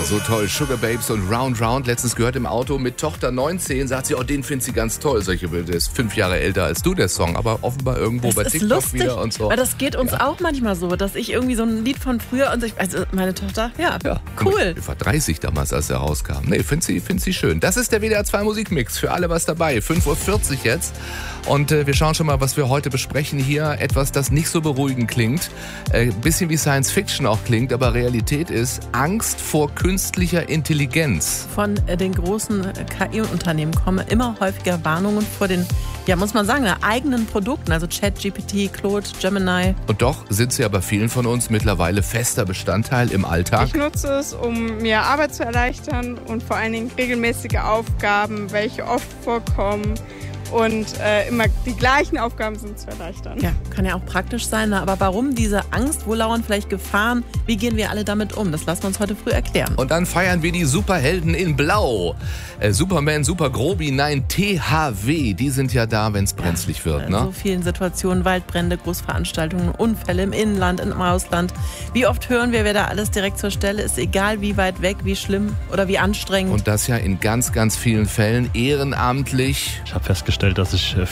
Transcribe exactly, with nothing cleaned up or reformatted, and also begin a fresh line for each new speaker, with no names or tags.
so toll. Sugar Babes und Round Round. Letztens gehört im Auto mit Tochter neunzehn. Sagt sie, oh, den findet sie ganz toll. Solche Bilder. Der ist fünf Jahre älter als du, der Song. Aber offenbar irgendwo
das
bei
ist
TikTok
lustig,
wieder und so.
Weil das geht uns ja. auch manchmal so, dass ich irgendwie so ein Lied von früher und ich, also meine Tochter, ja, ja cool.
Ich war dreißig damals, als er rauskam. Nee, find sie, find sie schön. Das ist der W D R zwei Musikmix. Für alle was dabei. fünf Uhr vierzig jetzt. Und äh, wir schauen schon mal, was wir heute besprechen hier. Etwas, das nicht so beruhigend klingt. Ein äh, bisschen wie Science Fiction auch klingt, aber Realität ist Angst vor künstlicher Intelligenz.
Von äh, den großen äh, K I-Unternehmen kommen immer häufiger Warnungen vor den, ja muss man sagen, eigenen Produkten, also ChatGPT, Claude, Gemini.
Und doch sind sie aber vielen von uns mittlerweile fester Bestandteil im Alltag.
Ich nutze es, um mir Arbeit zu erleichtern und vor allen Dingen regelmäßige Aufgaben, welche oft vorkommen. Und äh, immer die gleichen Aufgaben sind zu erleichtern.
Ja, kann ja auch praktisch sein, aber warum diese Angst? Wo lauern vielleicht Gefahren? Wie gehen wir alle damit um? Das lassen wir uns heute früh erklären.
Und dann feiern wir die Superhelden in Blau. Äh, Superman, Super Grobi, nein, T H W. Die sind ja da, wenn es brenzlig ja, wird. Ne?
In so vielen Situationen, Waldbrände, Großveranstaltungen, Unfälle im Inland, im Ausland. Wie oft hören wir, wer da alles direkt zur Stelle ist, egal wie weit weg, wie schlimm oder wie anstrengend.
Und das ja in ganz, ganz vielen Fällen ehrenamtlich.
Ich habe festgestellt, dass ich